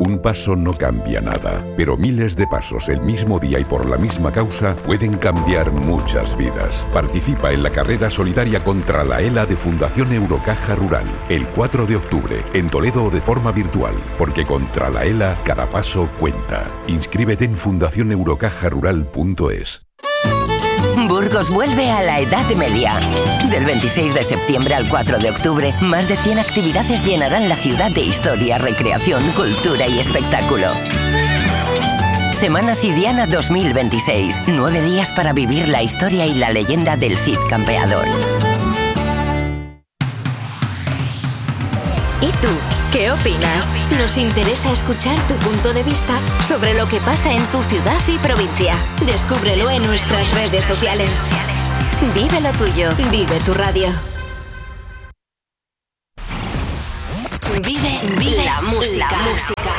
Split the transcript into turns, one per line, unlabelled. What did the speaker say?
Un paso no cambia nada, pero miles de pasos el mismo día y por la misma causa pueden cambiar muchas vidas. Participa en la carrera solidaria contra la ELA de Fundación Eurocaja Rural, el 4 de octubre, en Toledo o de forma virtual, porque contra la ELA cada paso cuenta. Inscríbete en fundacioneurocajarural.es.
Burgos vuelve a la Edad Media. Del 26 de septiembre al 4 de octubre, más de 100 actividades llenarán la ciudad de historia, recreación, cultura y espectáculo. Semana Cidiana 2026. 9 días para vivir la historia y la leyenda del Cid Campeador.
¿Y tú? ¿Qué opinas? Nos interesa escuchar tu punto de vista sobre lo que pasa en tu ciudad y provincia. Descúbrelo en nuestras redes sociales. Vive lo tuyo. Vive tu radio. Vive la música.